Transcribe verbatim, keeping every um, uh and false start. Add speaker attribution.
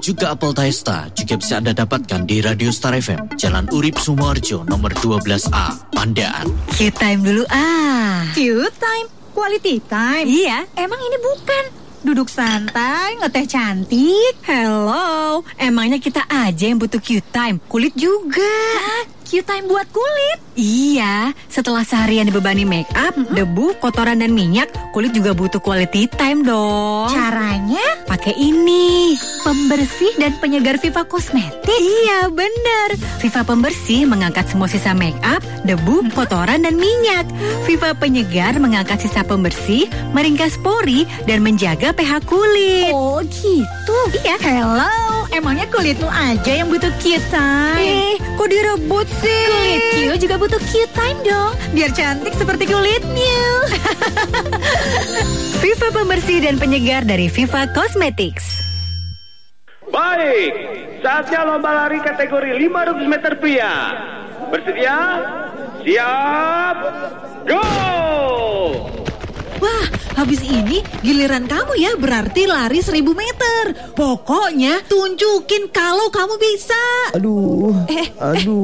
Speaker 1: juga apel Taesta juga bisa Anda dapatkan di Radio Star F M, Jalan Urip Sumoharjo nomor dua belas A, Pandaan.
Speaker 2: Q-time dulu ah.
Speaker 3: Q-time? Quality time?
Speaker 2: Iya.
Speaker 3: Emang ini bukan duduk santai, ngeteh cantik?
Speaker 2: Hello, emangnya kita aja yang butuh Q-time? Kulit juga.
Speaker 3: Ah, Q-time buat kulit?
Speaker 2: Iya, setelah seharian dibebani make up, mm-hmm. debu, kotoran dan minyak, kulit juga butuh quality time dong.
Speaker 3: Caranya?
Speaker 2: Pakai ini,
Speaker 3: pembersih dan penyegar Viva Cosmetics.
Speaker 2: Iya, bener. Viva pembersih mengangkat semua sisa make up, debu, mm-hmm. kotoran dan minyak. Viva penyegar mengangkat sisa pembersih, meringkas pori dan menjaga pH kulit.
Speaker 3: Oh, gitu.
Speaker 2: Iya.
Speaker 3: Hello, emangnya kulitmu aja yang butuh Q-time?
Speaker 2: Eh, kok direbut sih?
Speaker 3: Kulit Q juga butuh Q-time dong, biar cantik seperti kulitnya.
Speaker 2: Viva pembersih dan penyegar dari Viva Cosmetics.
Speaker 4: Baik, saatnya lomba lari kategori lima ratus meter pria. Bersedia? Siap? Go!
Speaker 3: Wah, habis ini giliran kamu ya, berarti lari seribu meter. Pokoknya tunjukin kalau kamu bisa.
Speaker 5: Aduh,
Speaker 3: eh,
Speaker 5: aduh.